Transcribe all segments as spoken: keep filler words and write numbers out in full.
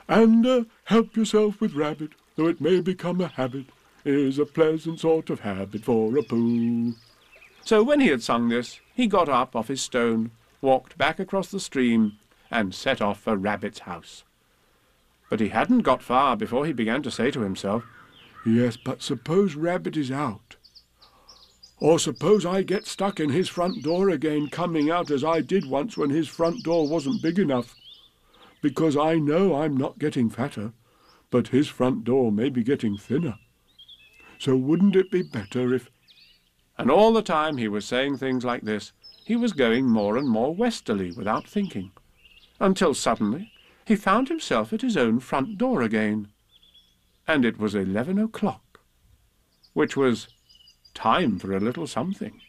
And uh, help yourself with rabbit, though it may become a habit, is a pleasant sort of habit for a Pooh. So when he had sung this, he got up off his stone, walked back across the stream, and set off for Rabbit's house. But he hadn't got far before he began to say to himself, "Yes, but suppose Rabbit is out? Or suppose I get stuck in his front door again, coming out as I did once when his front door wasn't big enough? Because I know I'm not getting fatter, but his front door may be getting thinner. So wouldn't it be better if—" And all the time he was saying things like this, he was going more and more westerly without thinking, until suddenly he found himself at his own front door again. And it was eleven o'clock, which was time for a little something.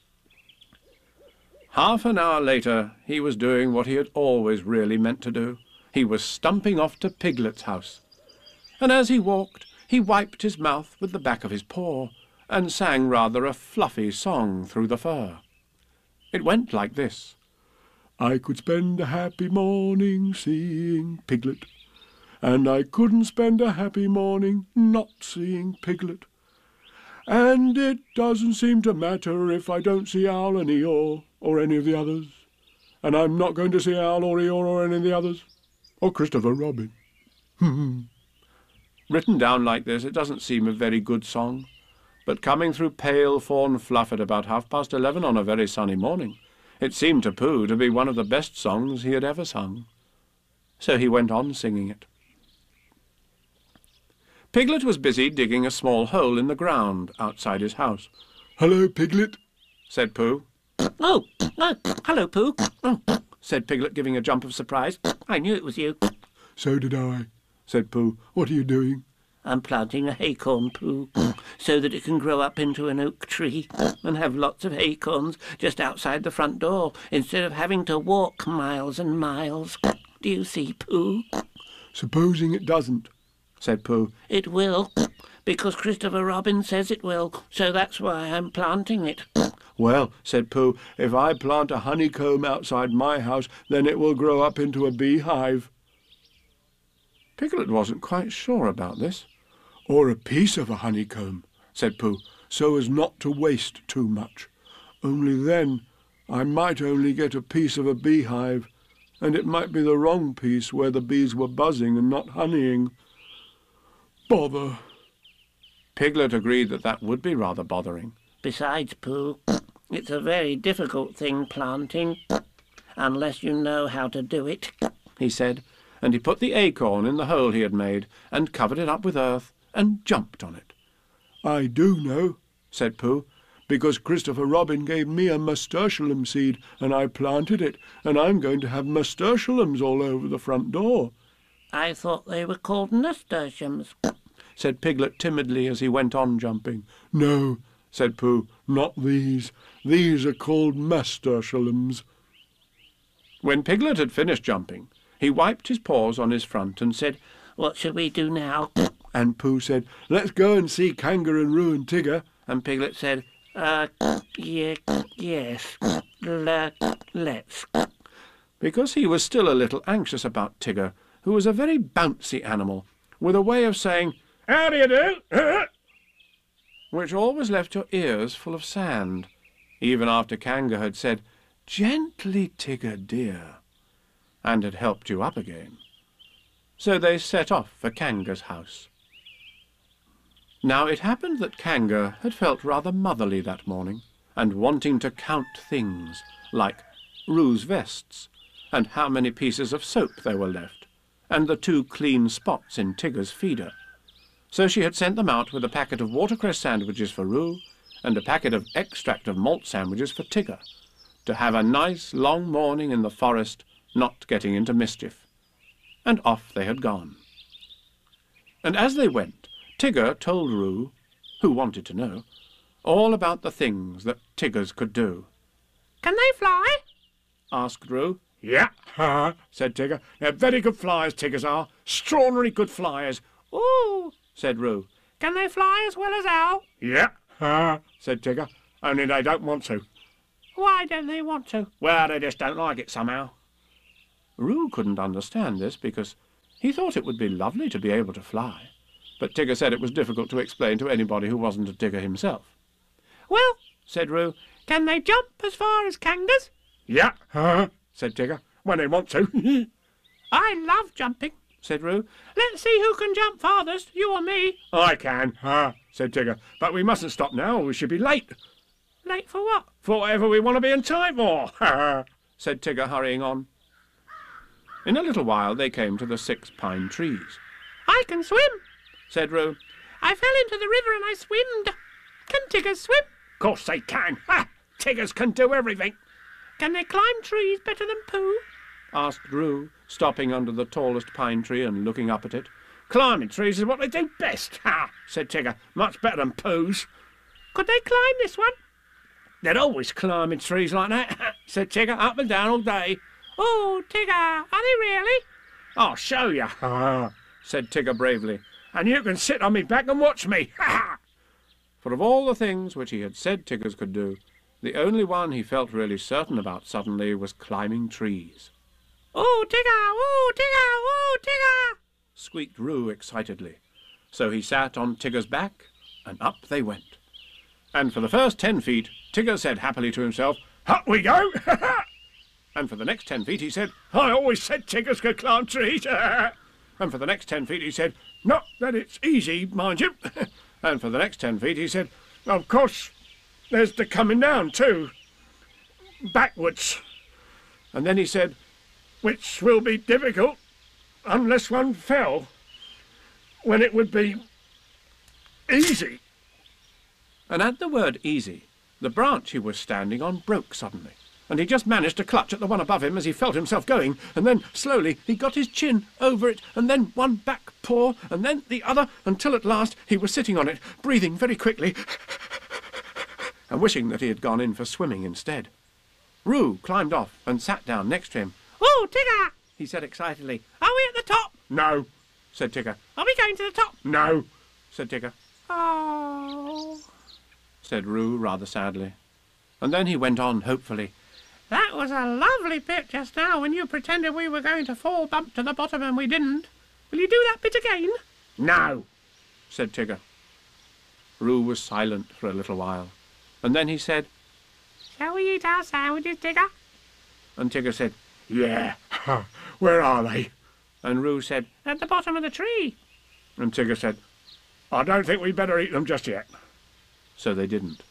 Half an hour later he was doing what he had always really meant to do. He was stumping off to Piglet's house. And as he walked, he wiped his mouth with the back of his paw, and sang rather a fluffy song through the fur. It went like this: "I could spend a happy morning seeing Piglet, and I couldn't spend a happy morning not seeing Piglet. And it doesn't seem to matter if I don't see Owl and Eeyore or any of the others. And I'm not going to see Owl or Eeyore or any of the others, or Christopher Robin." Written down like this, it doesn't seem a very good song, but coming through pale fawn fluff at about half-past eleven on a very sunny morning, it seemed to Pooh to be one of the best songs he had ever sung. So he went on singing it. Piglet was busy digging a small hole in the ground outside his house. "Hello, Piglet," said Pooh. "Oh, oh, hello, Pooh," said Piglet, giving a jump of surprise. "I knew it was you." "So did I," said Pooh. "What are you doing?" "I'm planting a acorn, Pooh, so that it can grow up into an oak tree and have lots of acorns just outside the front door, instead of having to walk miles and miles. Do you see, Pooh?" "Supposing it doesn't," said Pooh. "It will, because Christopher Robin says it will, so that's why I'm planting it." "Well," said Pooh, "if I plant a honeycomb outside my house, then it will grow up into a beehive." Piglet wasn't quite sure about this. "Or a piece of a honeycomb," said Pooh, "so as not to waste too much. Only then I might only get a piece of a beehive, and it might be the wrong piece where the bees were buzzing and not honeying. Bother." Piglet agreed that that would be rather bothering. "Besides, Pooh, it's a very difficult thing, planting, unless you know how to do it," he said, and he put the acorn in the hole he had made and covered it up with earth and jumped on it. "I do know," said Pooh, "because Christopher Robin gave me a nasturtium seed, and I planted it, and I'm going to have nasturtiums all over the front door." "I thought they were called nasturtiums," said Piglet timidly as he went on jumping. "No," said Pooh, "not these. These are called nasturtiums." When Piglet had finished jumping, he wiped his paws on his front and said, "What shall we do now?" And Pooh said, "Let's go and see Kangaroo and Tigger." And Piglet said, Uh, yeah, yes, le let's. Because he was still a little anxious about Tigger, who was a very bouncy animal, with a way of saying, "How do you do?" which always left your ears full of sand, even after Kanga had said, "Gently, Tigger, dear," and had helped you up again. So they set off for Kanga's house. Now it happened that Kanga had felt rather motherly that morning, and wanting to count things, like Roo's vests, and how many pieces of soap there were left, and the two clean spots in Tigger's feeder. So she had sent them out with a packet of watercress sandwiches for Roo, and a packet of extract of malt sandwiches for Tigger, to have a nice long morning in the forest, not getting into mischief. And off they had gone. And as they went, Tigger told Roo, who wanted to know, all about the things that Tiggers could do. "Can they fly?" asked Roo. "Yeah, ha," said Tigger. "They're very good flyers, Tiggers are. Extraordinary good flyers." "Ooh," said Roo. "Can they fly as well as Owl?" "Yeah, ha," said Tigger. "Only they don't want to." "Why don't they want to?" "Well, they just don't like it somehow." Roo couldn't understand this because He thought it would be lovely to be able to fly, but Tigger said it was difficult to explain to anybody who wasn't a Tigger himself. "Well," said Roo, "can they jump as far as kangas?" "Yeah, huh?" said Tigger, "when they want to." "I love jumping," said Roo. "Let's see who can jump farthest, you or me." "I can, huh?" said Tigger, "but we mustn't stop now, or we should be late." "Late for what?" "For whatever we want to be in time for," said Tigger, hurrying on. In a little while they came to the six pine trees. "I can swim," said Roo. "I fell into the river and I swimmed. Can Tiggers swim?" "Of course they can. Ha! Tiggers can do everything." "Can they climb trees better than Pooh?" asked Roo, stopping under the tallest pine tree and looking up at it. "Climbing trees is what they do best, ha!" said Tigger. "Much better than Pooh's." "Could they climb this one?" "They'd always climb in trees like that," said Tigger, "up and down all day." "Oh, Tigger, are they really?" "I'll show you," said Tigger bravely, "and you can sit on me back and watch me." For of all the things which he had said Tiggers could do, the only one he felt really certain about suddenly was climbing trees. "Oh, Tigger! Oh, Tigger! Oh, Tigger!" squeaked Roo excitedly. So he sat on Tigger's back, and up they went. And for the first ten feet, Tigger said happily to himself, "Up we go!" And for the next ten feet he said, "I always said Tiggers could climb trees." And for the next ten feet he said, "Not that it's easy, mind you." And for the next ten feet he said, "Of course, there's the coming down too, backwards." And then he said, "Which will be difficult unless one fell, when it would be easy." And at the word easy, the branch he was standing on broke suddenly, and he just managed to clutch at the one above him as he felt himself going, and then slowly he got his chin over it, and then one back paw, and then the other, until at last he was sitting on it, breathing very quickly, and wishing that he had gone in for swimming instead. Roo climbed off and sat down next to him. "Oh, Tigger!" he said excitedly. "Are we at the top?" "No," said Tigger. "Are we going to the top?" "No," said Tigger. "Oh," said Roo rather sadly. And then he went on hopefully. "That was a lovely bit just now when you pretended we were going to fall bump to the bottom and we didn't. Will you do that bit again?" "No," said Tigger. Roo was silent for a little while, and then he said, "Shall we eat our sandwiches, Tigger?" And Tigger said, "Yeah." "Where are they?" And Roo said, "At the bottom of the tree." And Tigger said, "I don't think we'd better eat them just yet." So they didn't.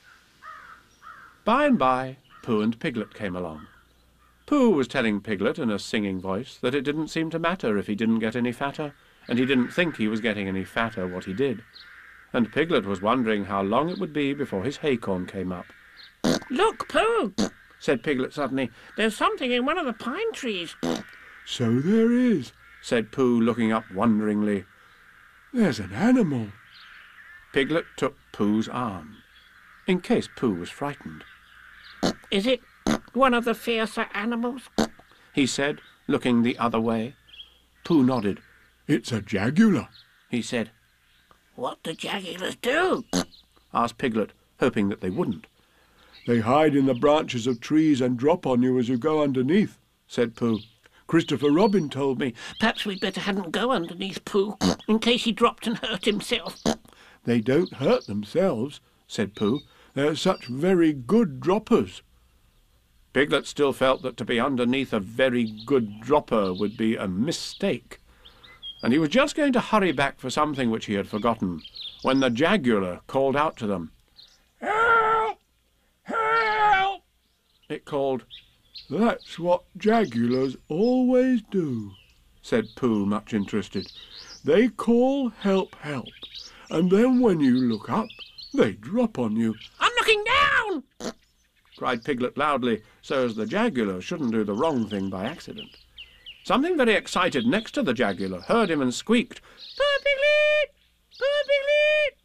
By and by, Pooh and Piglet came along. Pooh was telling Piglet in a singing voice that it didn't seem to matter if he didn't get any fatter, and he didn't think he was getting any fatter what he did. And Piglet was wondering how long it would be before his haycorn came up. "Look, Pooh," said Piglet suddenly. "there's something in one of the pine trees." "So there is," said Pooh, looking up wonderingly. "There's an animal." Piglet took Pooh's arm, in case Pooh was frightened. "Is it one of the fiercer animals?" he said, looking the other way. Pooh nodded. "It's a jaguar," he said. "What do jaguars do?" asked Piglet, hoping that they wouldn't. "They hide in the branches of trees and drop on you as you go underneath," said Pooh. "Christopher Robin told me." "Perhaps we'd better hadn't go underneath Pooh, in case he dropped and hurt himself." "They don't hurt themselves," said Pooh. "They're such very good droppers." Piglet still felt that to be underneath a very good dropper would be a mistake, and he was just going to hurry back for something which he had forgotten, when the jaguar called out to them. "Help! Help!" it called. "That's what jaguars always do," said Pooh, much interested. "They call help, help, and then when you look up, they drop on you." "I'm looking down!" cried Piglet loudly, so as the jaguar shouldn't do the wrong thing by accident. Something very excited next to the jaguar heard him and squeaked, "Poor Piglet! Poor Piglet!"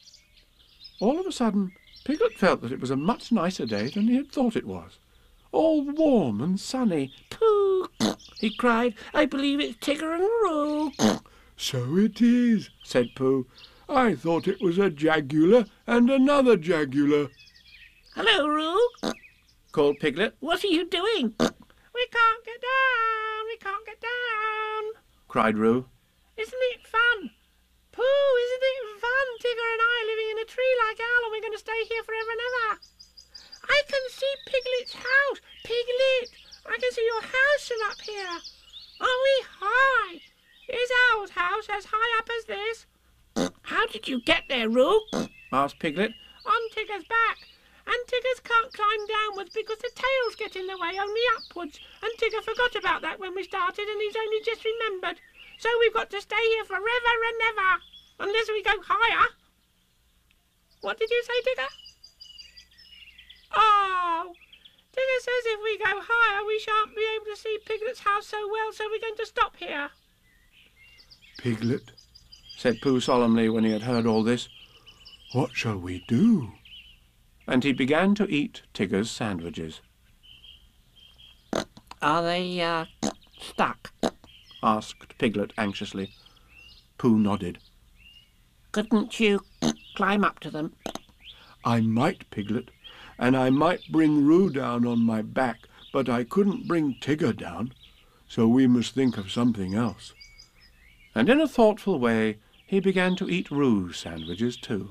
All of a sudden, Piglet felt that it was a much nicer day than he had thought it was. All warm and sunny. "Pooh!" he cried. "I believe it's Tigger and Roo." "So it is," said Pooh. "I thought it was a jaguar and another jaguar." "Hello, Roo," called Piglet. "What are you doing?" "We can't get down, we can't get down," cried Roo. Isn't it fun? Pooh, isn't it fun? Tigger and I are living in a tree like Owl, and we're going to stay here forever and ever. I can see Piglet's house. Piglet, I can see your house from up here. Are we high? Is Owl's house as high up as this? How did you get there, Roo? Asked Piglet. On Tigger's back. And Tiggers can't climb downwards because the tails get in the way, only upwards. And Tigger forgot about that when we started, and he's only just remembered. So we've got to stay here forever and ever, unless we go higher. What did you say, Tigger? Oh, Tigger says if we go higher, we shan't be able to see Piglet's house so well, so we're going to stop here. Piglet, said Pooh solemnly when he had heard all this, what shall we do? And he began to eat Tigger's sandwiches. Are they, uh, stuck? Asked Piglet anxiously. Pooh nodded. Couldn't you climb up to them? I might, Piglet, and I might bring Roo down on my back, but I couldn't bring Tigger down, so we must think of something else. And in a thoughtful way he began to eat Roo's sandwiches too.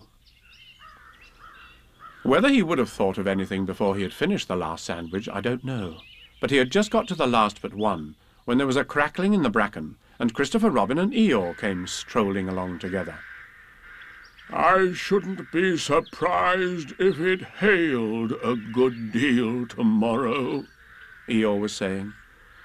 Whether he would have thought of anything before he had finished the last sandwich, I don't know. But he had just got to the last but one, when there was a crackling in the bracken, and Christopher Robin and Eeyore came strolling along together. I shouldn't be surprised if it hailed a good deal tomorrow, Eeyore was saying.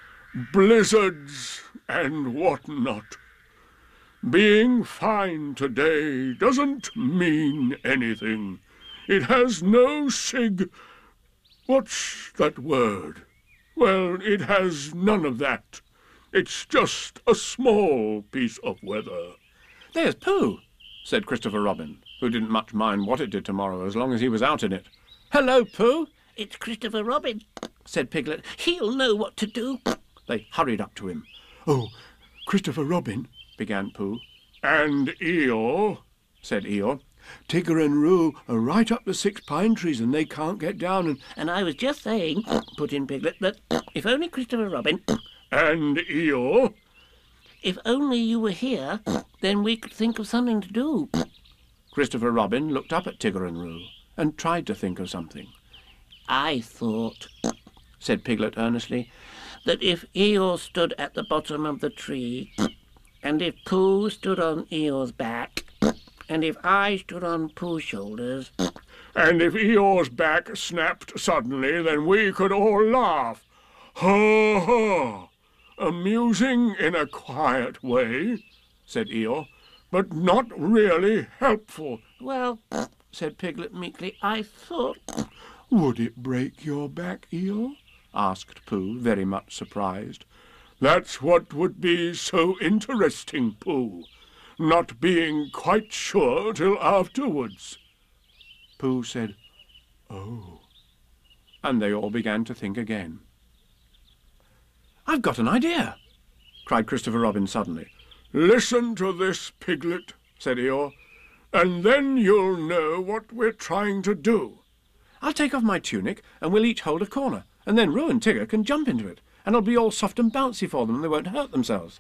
Blizzards and what not. Being fine today doesn't mean anything. It has no sig... What's that word? Well, it has none of that. It's just a small piece of weather. There's Pooh, said Christopher Robin, who didn't much mind what it did tomorrow as long as he was out in it. Hello, Pooh. It's Christopher Robin, said Piglet. He'll know what to do. They hurried up to him. Oh, Christopher Robin, began Pooh. And Eeyore, said Eeyore. Tigger and Roo are right up the six pine trees and they can't get down and... And I was just saying, put in Piglet, that if only Christopher Robin... And Eeyore... If only you were here, then we could think of something to do. Christopher Robin looked up at Tigger and Roo and tried to think of something. I thought, said Piglet earnestly, that if Eeyore stood at the bottom of the tree, and if Pooh stood on Eeyore's back, and if I stood on Pooh's shoulders... And if Eeyore's back snapped suddenly, then we could all laugh. Ha ha! Amusing in a quiet way, said Eeyore, but not really helpful. Well, said Piglet meekly, I thought... Would it break your back, Eeyore? Asked Pooh, very much surprised. That's what would be so interesting, Pooh. Not being quite sure till afterwards. Pooh said, oh. And they all began to think again. I've got an idea, cried Christopher Robin suddenly. Listen to this, Piglet, said Eeyore, and then you'll know what we're trying to do. I'll take off my tunic and we'll each hold a corner, and then Roo and Tigger can jump into it, and it'll be all soft and bouncy for them and they won't hurt themselves.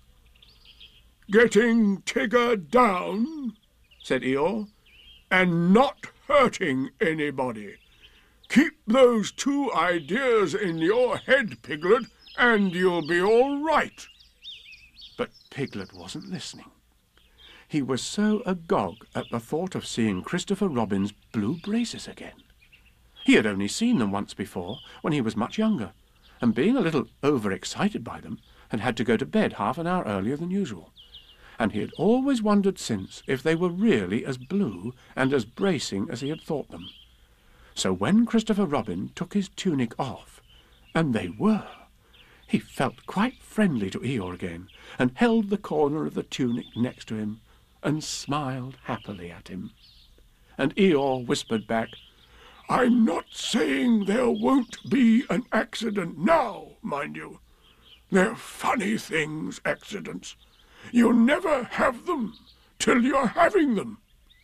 Getting Tigger down, said Eeyore, and not hurting anybody. Keep those two ideas in your head, Piglet, and you'll be all right. But Piglet wasn't listening. He was so agog at the thought of seeing Christopher Robin's blue braces again. He had only seen them once before, when he was much younger, and being a little overexcited by them, had had to go to bed half an hour earlier than usual. And he had always wondered since if they were really as blue and as bracing as he had thought them. So when Christopher Robin took his tunic off, and they were, he felt quite friendly to Eeyore again, and held the corner of the tunic next to him, and smiled happily at him. And Eeyore whispered back, I'm not saying there won't be an accident now, mind you. They're funny things, accidents. You never have them till you're having them.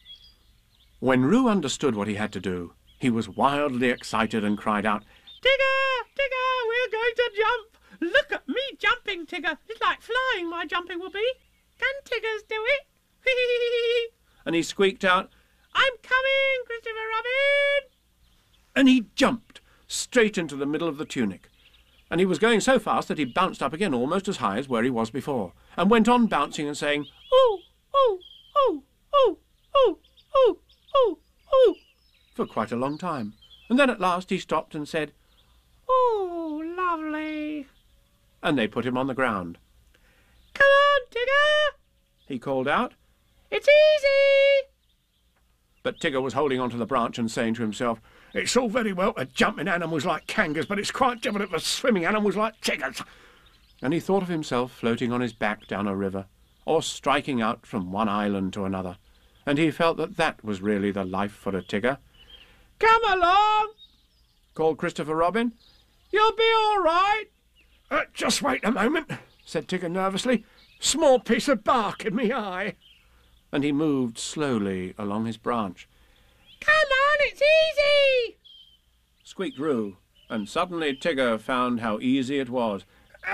When Roo understood what he had to do, he was wildly excited and cried out, Tigger! Tigger! We're going to jump! Look at me jumping, Tigger. It's like flying, my jumping will be. Can Tiggers do it? And he squeaked out, I'm coming, Christopher Robin! and he jumped straight into the middle of the tunic. And he was going so fast that he bounced up again almost as high as where he was before, and went on bouncing and saying, Ooh, ooh, ooh, ooh, ooh, ooh, ooh, ooh, for quite a long time. And then at last he stopped and said, ooh, lovely. and they put him on the ground. Come on, Tigger! He called out, It's easy! but Tigger was holding onto the branch and saying to himself, "It's all very well for jumping animals like kangaroos, but it's quite different for swimming animals like tigers." And he thought of himself floating on his back down a river, or striking out from one island to another, and he felt that that was really the life for a tigger. "Come along," called Christopher Robin. "You'll be all right." Uh, just wait a moment," said Tigger nervously. "Small piece of bark in me eye." And he moved slowly along his branch. Come on, it's easy! Squeaked Roo, and suddenly Tigger found how easy it was.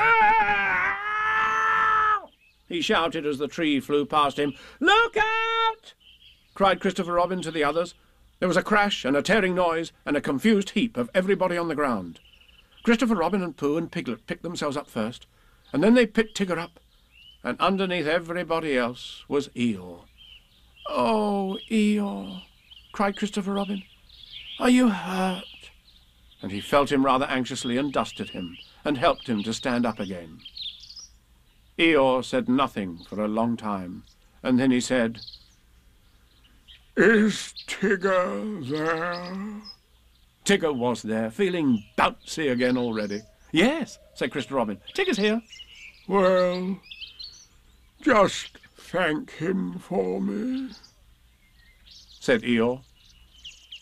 He shouted as the tree flew past him. "Look out!" cried Christopher Robin to the others. There was a crash and a tearing noise and a confused heap of everybody on the ground. Christopher Robin and Pooh and Piglet picked themselves up first, and then they picked Tigger up, and underneath everybody else was Eeyore. "Oh, Eeyore," cried Christopher Robin, "are you hurt?" And he felt him rather anxiously and dusted him and helped him to stand up again. Eeyore said nothing for a long time, and then he said, Is Tigger there? Tigger was there, feeling bouncy again already. "Yes," said Christopher Robin, "Tigger's here." Well, just thank him for me. Said Eeyore.